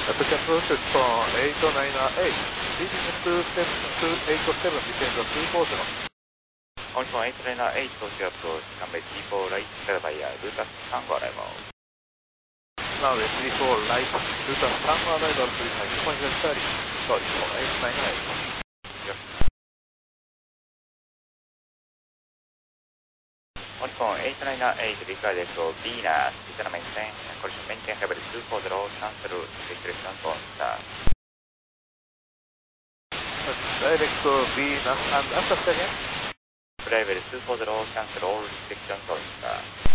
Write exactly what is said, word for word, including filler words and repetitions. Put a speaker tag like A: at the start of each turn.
A: Applicant process for eight nine eight, leading to step two eight seven, descend to two four zero.
B: On phone eight nine eight, social approach, number three four right, by Lucas Tango arrival.
A: Now the three four right, Lucas Tango arrival, please make point thirty. Sorry, for eight nine eight.
B: Yes. On phone eight nine eight, recorded for Venus, Vietnam maintain, collision maintain level two four zero, cancel, discretion on star.
A: Direct to Venus and after second.
B: Level two four zero, cancel all restrictions on star.